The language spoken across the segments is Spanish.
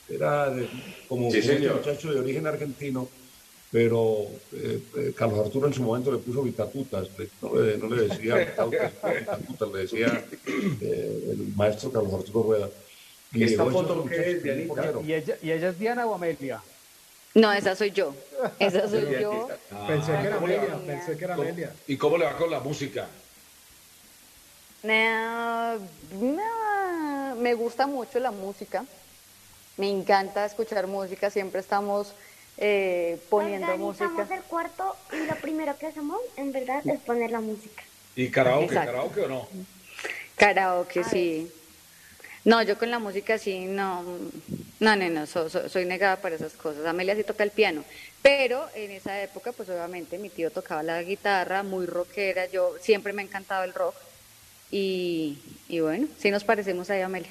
era Sí, como este señor. muchacho de origen argentino, pero Carlos Arturo en su momento le puso Vitatutas, no le decía Vitautas, sino Vitatutas, le decía el maestro Carlos Arturo Rueda. Y ¿Esta llegó ese foto otro qué muchacho, es, también Dianita? portero. Y ella es Diana o Amelia? No, esa soy yo. Esa Esa es soy Pero yo, Dianita. pensé Ah, que la ¿y era que cómo le va? Amelia, pensé tenía. que era Amelia. ¿Y cómo le va con la música? Me gusta mucho la música. Me encanta escuchar música. Siempre estamos poniendo Organizamos música. el cuarto y lo primero que hacemos, en verdad, es poner la música. ¿Y karaoke, Exacto. karaoke o no? Karaoke, A veces. sí. No, yo con la música sí, no, no, soy negada para esas cosas. Amelia sí toca el piano, pero en esa época, pues obviamente mi tío tocaba la guitarra, muy rockera, yo siempre me ha encantado el rock y bueno, sí nos parecemos ahí a Amelia.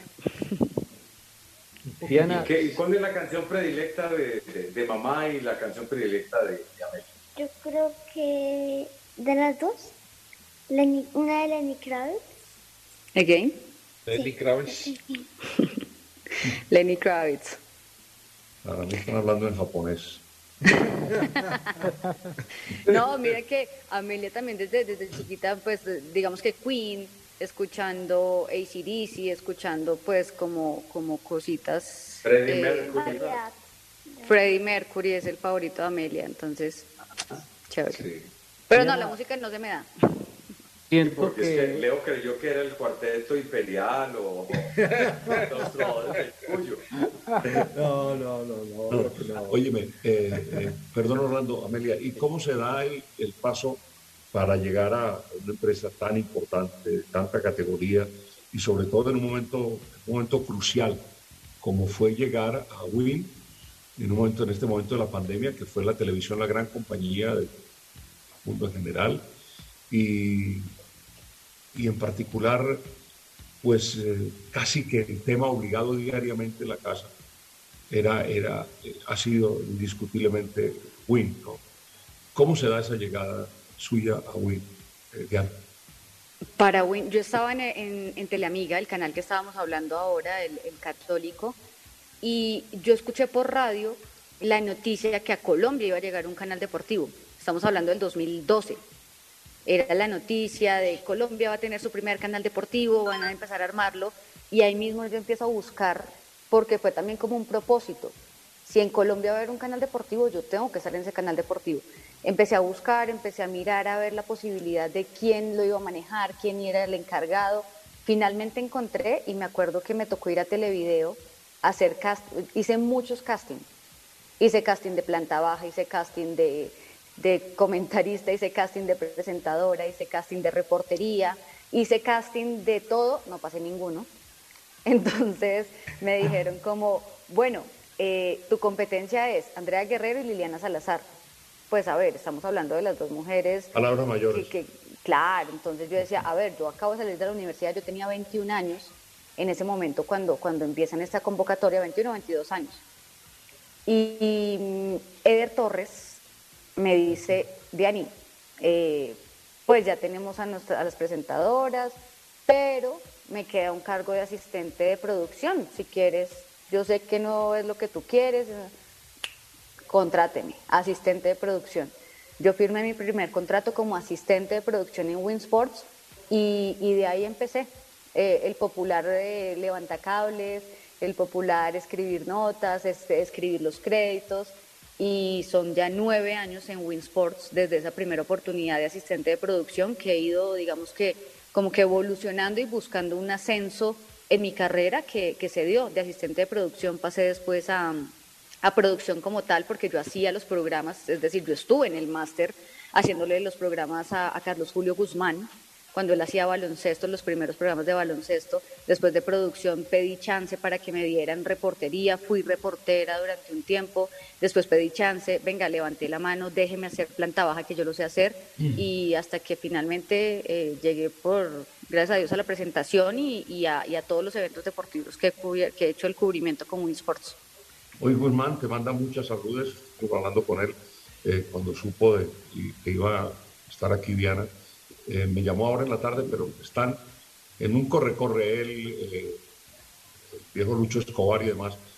¿Y, Diana, qué, y cuál es la canción predilecta de mamá y la canción predilecta de Amelia? Yo creo que de las dos, una de Lenny Kravitz. Again, Lenny Sí, Kravitz. Lenny Kravitz. Para mí están hablando en japonés. No, mira que Amelia también desde chiquita, pues digamos que Queen, escuchando AC/DC, escuchando pues como cositas. Freddie en Mercury. variedad. Freddie Mercury es el favorito de Amelia, entonces, chévere. Sí. Pero no, la Diana, música no se me da. siento Porque es que que Leo creyó que era el cuarteto imperial o los trovadores del Cuyo. no, No, creo que no. óyeme, perdón Orlando, Amelia, ¿y cómo se da el paso para llegar a una empresa tan importante, de tanta categoría y sobre todo en un momento crucial como fue llegar a Win, en este momento de la pandemia, que fue la televisión la gran compañía del mundo en general y, y en particular, pues casi que el tema obligado diariamente en la casa ha sido indiscutiblemente Win, ¿no? ¿Cómo se da esa llegada suya a Win, Diana? Para Win, yo estaba en Teleamiga, el canal que estábamos hablando ahora, el católico, y yo escuché por radio la noticia que a Colombia iba a llegar un canal deportivo. Estamos hablando del 2012. Era la noticia de Colombia va a tener su primer canal deportivo, van a empezar a armarlo, y ahí mismo yo empiezo a buscar, porque fue también como un propósito. Si en Colombia va a haber un canal deportivo, yo tengo que estar en ese canal deportivo. Empecé a buscar, empecé a mirar, a ver la posibilidad de quién lo iba a manejar, quién era el encargado. Finalmente encontré, y me acuerdo que me tocó ir a Televideo a hacer hice muchos castings. Hice casting de planta baja, hice casting de comentarista, hice casting de presentadora, hice casting de reportería, hice casting de todo, no pasé ninguno. Entonces me dijeron como, bueno, tu competencia es Andrea Guerrero y Liliana Salazar. Pues a ver, estamos hablando de las dos mujeres Palabras mayores. claro, entonces yo decía, a ver, yo acabo de salir de la universidad, yo tenía 21 años en ese momento cuando empiezan esta convocatoria, 21 o 22 años. Y Eder Torres me dice, Diani, pues ya tenemos a las presentadoras, pero me queda un cargo de asistente de producción, si quieres, yo sé que no es lo que tú quieres, contráteme, asistente de producción. Yo firmé mi primer contrato como asistente de producción en Winsports y de ahí empecé. El popular levantacables, el popular escribir notas, escribir los créditos y son ya 9 años en Winsports desde esa primera oportunidad de asistente de producción que he ido, digamos que como que evolucionando y buscando un ascenso en mi carrera que se dio. De asistente de producción pasé después a producción como tal, porque yo hacía los programas, es decir, yo estuve en el máster haciéndole los programas a Carlos Julio Guzmán, cuando él hacía baloncesto, los primeros programas de baloncesto. Después de producción pedí chance para que me dieran reportería, fui reportera durante un tiempo, después pedí chance, venga, levanté la mano, déjeme hacer planta baja que yo lo sé hacer, y hasta que finalmente llegué gracias a Dios a la presentación y a todos los eventos deportivos que he hecho el cubrimiento con Winsports. Hoy Guzmán te manda muchas saludes, estuve hablando con él cuando supo que iba a estar aquí Diana. Me llamó ahora en la tarde, pero están en un corre-corre él, el viejo Lucho Escobar y demás,